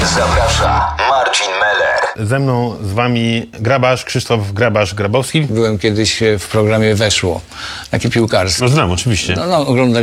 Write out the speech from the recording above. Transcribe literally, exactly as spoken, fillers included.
Zaprasza Marcin Meller. Ze mną, z wami Grabarz, Krzysztof Grabarz-Grabowski. Byłem kiedyś w programie Weszło, takie piłkarskie. No znam, oczywiście. No, no oglądaliśmy.